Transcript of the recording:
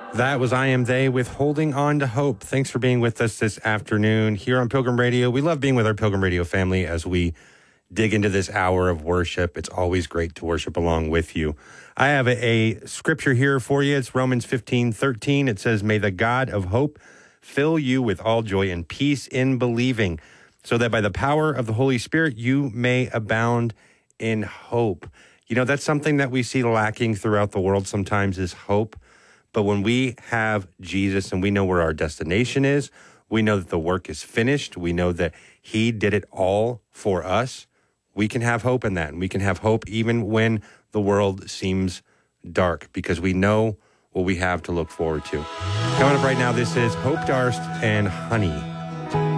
That was I Am They with Holding On to Hope. Thanks for being with us this afternoon here on Pilgrim Radio. We love being with our Pilgrim Radio family as we dig into this hour of worship. It's always great to worship along with you. I have a scripture here for you. It's Romans 15:13. It says, "May the God of hope fill you with all joy and peace in believing, so that by the power of the Holy Spirit you may abound in hope." You know, that's something that we see lacking throughout the world sometimes is hope. But when we have Jesus and we know where our destination is, we know that the work is finished, we know that he did it all for us, we can have hope in that. And we can have hope even when the world seems dark because we know what we have to look forward to. Coming up right now, this is Hope Darst and Honey.